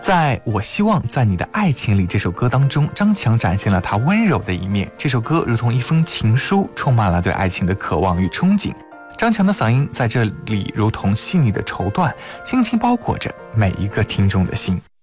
在我希望在你的爱情里这首歌当中，张强展现了他温柔的一面。这首歌如同一封情书，充满了对爱情的渴望与憧憬。张强的嗓音在这里如同细腻的绸缎，轻轻包裹着每一个听众的心。